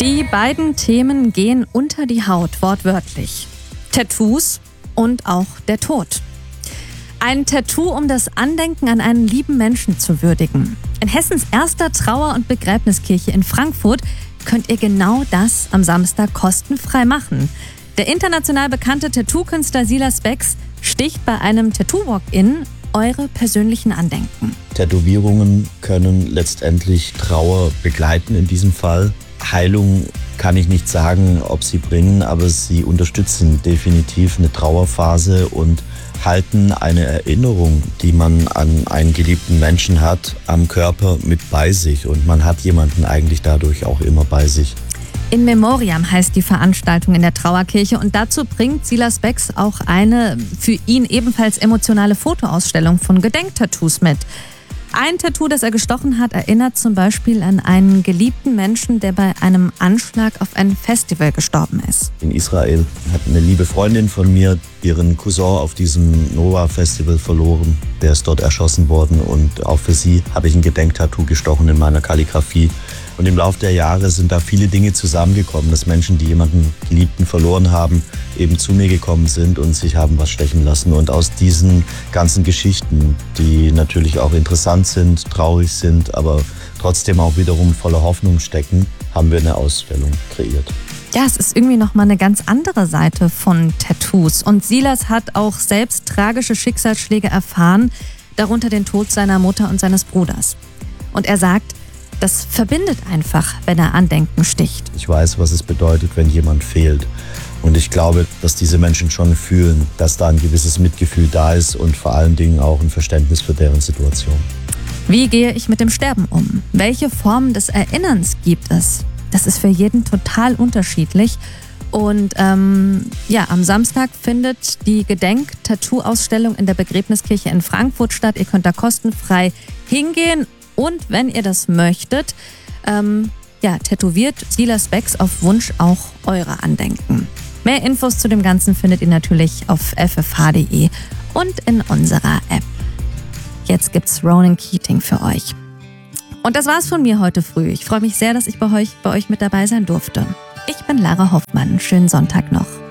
Die beiden Themen gehen unter die Haut, wortwörtlich. Tattoos und auch der Tod. Ein Tattoo, um das Andenken an einen lieben Menschen zu würdigen. In Hessens erster Trauer- und Begräbniskirche in Frankfurt könnt ihr genau das am Samstag kostenfrei machen. Der international bekannte Tattoo-Künstler Silas Becks sticht bei einem Tattoo-Walk-In eure persönlichen Andenken. Tätowierungen können letztendlich Trauer begleiten in diesem Fall. Heilung kann ich nicht sagen, ob sie bringen, aber sie unterstützen definitiv eine Trauerphase und halten eine Erinnerung, die man an einen geliebten Menschen hat, am Körper mit bei sich. Und man hat jemanden eigentlich dadurch auch immer bei sich. In Memoriam heißt die Veranstaltung in der Trauerkirche und dazu bringt Silas Becks auch eine für ihn ebenfalls emotionale Fotoausstellung von Gedenktattoos mit. Ein Tattoo, das er gestochen hat, erinnert zum Beispiel an einen geliebten Menschen, der bei einem Anschlag auf ein Festival gestorben ist. In Israel hat eine liebe Freundin von mir ihren Cousin auf diesem Noah-Festival verloren. Der ist dort erschossen worden und auch für sie habe ich ein Gedenktattoo gestochen in meiner Kalligrafie. Und im Laufe der Jahre sind da viele Dinge zusammengekommen, dass Menschen, die jemanden Geliebten verloren haben, eben zu mir gekommen sind und sich haben was stechen lassen. Und aus diesen ganzen Geschichten, die natürlich auch interessant sind, traurig sind, aber trotzdem auch wiederum voller Hoffnung stecken, haben wir eine Ausstellung kreiert. Ja, es ist irgendwie nochmal eine ganz andere Seite von Tattoos. Und Silas hat auch selbst tragische Schicksalsschläge erfahren, darunter den Tod seiner Mutter und seines Bruders. Und er sagt, das verbindet einfach, wenn er Andenken sticht. Ich weiß, was es bedeutet, wenn jemand fehlt. Und ich glaube, dass diese Menschen schon fühlen, dass da ein gewisses Mitgefühl da ist und vor allen Dingen auch ein Verständnis für deren Situation. Wie gehe ich mit dem Sterben um? Welche Formen des Erinnerns gibt es? Das ist für jeden total unterschiedlich. Und am Samstag findet die Gedenk-Tattoo-Ausstellung in der Begräbniskirche in Frankfurt statt. Ihr könnt da kostenfrei hingehen. Und wenn ihr das möchtet, tätowiert Silas Becks auf Wunsch auch eure Andenken. Mehr Infos zu dem Ganzen findet ihr natürlich auf ffh.de und in unserer App. Jetzt gibt's Ronan Keating für euch. Und das war's von mir heute früh. Ich freue mich sehr, dass ich bei euch mit dabei sein durfte. Ich bin Lara Hoffmann. Schönen Sonntag noch.